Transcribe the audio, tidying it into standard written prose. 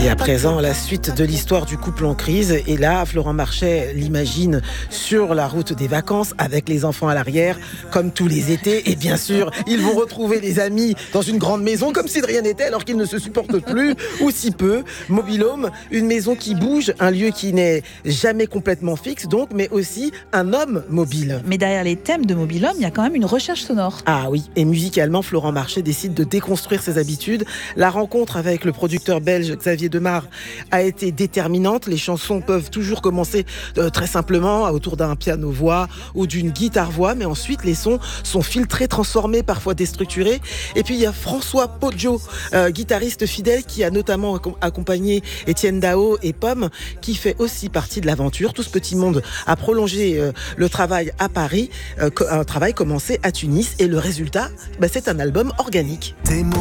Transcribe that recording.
Et à présent, la suite de l'histoire du couple en crise. Et là, Florent Marchais l'imagine sur la route des vacances avec les enfants à l'arrière, comme tous les étés. Et bien sûr, ils vont retrouver les amis dans une grande maison, comme si de rien n'était, alors qu'ils ne se supportent plus, ou si peu. Mobil-Home, une maison qui bouge, un lieu qui n'est jamais complètement fixe, donc, mais aussi un homme mobile. Mais derrière les thèmes de Mobil-Home, il y a quand même une recherche sonore. Ah oui, et musicalement, Florent Marchais décide de déconstruire ses habitudes. La rencontre avec le producteur belge Xavier Demare a été déterminante. Les chansons peuvent toujours commencer très simplement autour d'un piano-voix ou d'une guitare-voix, mais ensuite les sons sont filtrés, transformés, parfois déstructurés. Et puis il y a François Podjo, guitariste fidèle qui a notamment accompagné Étienne Dao et Pomme, qui fait aussi partie de l'aventure. Tout ce petit monde a prolongé le travail à Paris, un travail commencé à Tunis, et le résultat, c'est un album organique.